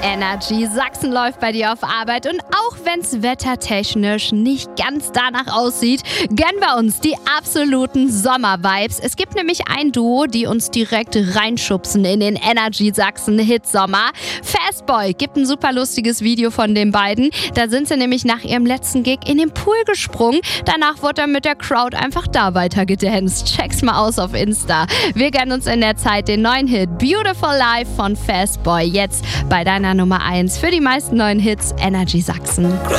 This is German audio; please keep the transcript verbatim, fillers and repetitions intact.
Energy Sachsen läuft bei dir auf Arbeit und auch wenn es wettertechnisch nicht ganz danach aussieht, gönnen wir uns die absoluten Sommer-Vibes. Es gibt nämlich ein Duo, die uns direkt reinschubsen in den Energy Sachsen Hit Sommer. Fastboy gibt ein super lustiges Video von den beiden. Da sind sie nämlich nach ihrem letzten Gig in den Pool gesprungen. Danach wurde er mit der Crowd einfach da weiter gedanced. Check's mal aus auf Insta. Wir gönnen uns in der Zeit den neuen Hit Beautiful Life von Fastboy. Jetzt bei deiner Nummer eins für die meisten neuen Hits Energy Sachsen.